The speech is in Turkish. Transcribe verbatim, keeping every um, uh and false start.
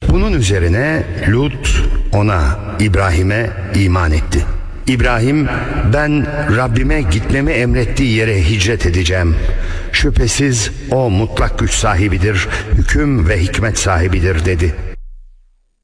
Bunun üzerine Lut ona, İbrahim'e iman etti. İbrahim, ben Rabbime gitmemi emrettiği yere hicret edeceğim. Şüphesiz o mutlak güç sahibidir, hüküm ve hikmet sahibidir dedi.